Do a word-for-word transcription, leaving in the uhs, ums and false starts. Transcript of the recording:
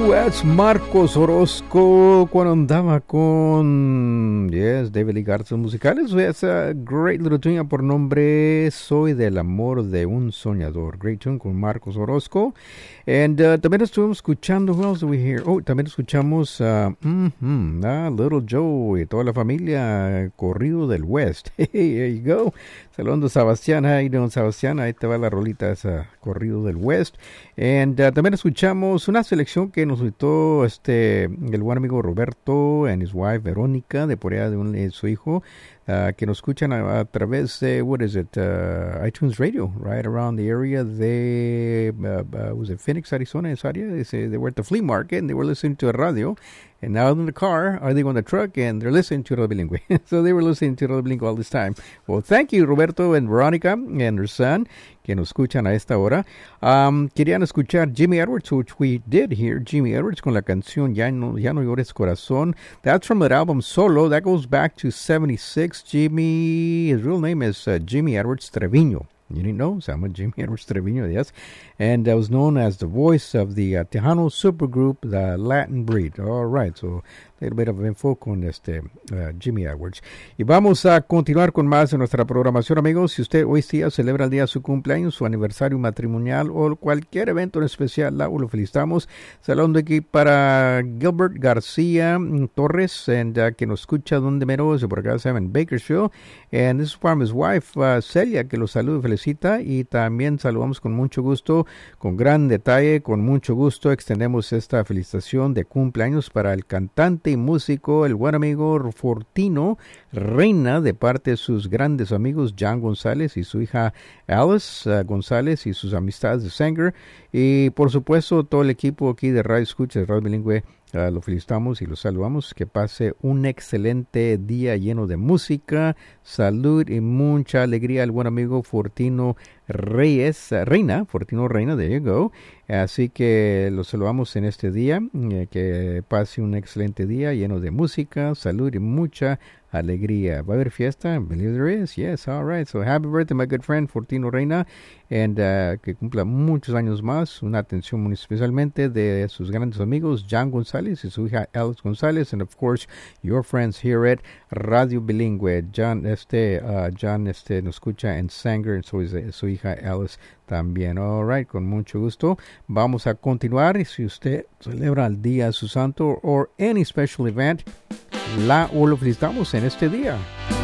That's Marcos Orozco cuando andaba con yes, David Lee Garzas musicales. It's a great little tune por nombre Soy del amor de un soñador. Great tune con Marcos Orozco. And uh, también estuvimos escuchando, who else do we hear? Oh, también escuchamos uh, mm-hmm, uh, Little Joe y toda la familia Corrido del West. Hey, there you go. Saludos a Sebastián. Hi, don Sebastián. Ahí te va la rolita esa Corrido del West. And uh, también escuchamos una selección que nos invitó este, el buen amigo Roberto and his wife Verónica, de por allá de, un, de su hijo, uh, que nos escuchan a, a través de, what is it, uh, iTunes Radio, right around the area de, uh, uh, was it Phoenix, Arizona, esa área? They, they were at the flea market and they were listening to a radio. And now in the car, or they go in the truck, and they're listening to Radio Bilingüe. So they were listening to Radio Bilingüe all this time. Well, thank you, Roberto and Veronica and her son, que nos escuchan a esta hora. Um, querían escuchar Jimmy Edwards, which we did hear. Jimmy Edwards con la canción Ya no, ya no llores corazón. That's from that album Solo. That goes back to seventy-six. Jimmy, his real name is uh, Jimmy Edwards Trevino. You didn't know? Sama Jimmy Edwards Trevino, yes. And uh, was known as the voice of the uh, Tejano supergroup, the Latin Breed. All right, so a little bit of info con este uh, Jimmy Edwards. Y vamos a continuar con más de nuestra programación, amigos. Si usted hoy día celebra el día de su cumpleaños, su aniversario matrimonial o cualquier evento en especial, la, lo felicitamos. Saludando aquí para Gilbert García Torres, and, uh, que nos escucha donde menos, por acá se llama en Bakersfield. And this is from his wife, uh, Celia, que los saluda y felicita. Y también saludamos con mucho gusto, con gran detalle, con mucho gusto, extendemos esta felicitación de cumpleaños para el cantante y músico, el buen amigo Fortino Reina, de parte de sus grandes amigos John González y su hija Alice uh, González y sus amistades de Sanger. Y por supuesto todo el equipo aquí de Radio Escucha, de Radio Bilingüe. Uh, lo felicitamos y lo saludamos. Que pase un excelente día lleno de música, salud y mucha alegría al buen amigo Fortino Reyes, uh, Reina, Fortino Reina, there you go. Así que lo saludamos en este día. Eh, que pase un excelente día lleno de música, salud y mucha alegría. ¿Va a haber fiesta? I believe there is. Yes, all right. So happy birthday, my good friend Fortino Reina. And uh, que cumpla muchos años más. Una atención muy especialmente de sus grandes amigos John González y su hija Alice González. And of course, your friends here at Radio Bilingüe. John, este, uh, John este, nos escucha en Sanger, y su, su hija Alice también. All right, con mucho gusto. Vamos a continuar. Y si usted celebra el día de su santo or any special event, la o lo felicitamos en este día.